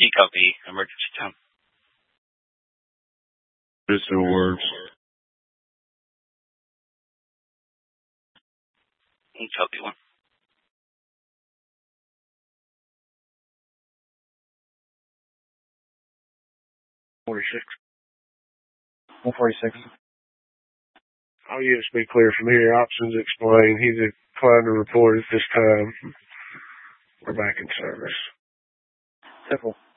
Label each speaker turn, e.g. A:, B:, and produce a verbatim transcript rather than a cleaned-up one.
A: You copy emergency time.
B: It still works.
A: You copy one.
C: forty-six.
D: one forty-six.
C: Oh, yes, be clear from here. Options explain. He's declined to report at this time. We're back in service.
D: Simple.